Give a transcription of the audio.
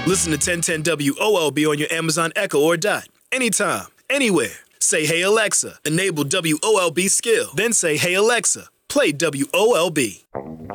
Listen to 1010 WOLB on your Amazon Echo or Dot. Anytime, anywhere. Say, hey, Alexa, enable WOLB skill. Then say, hey, Alexa, play WOLB.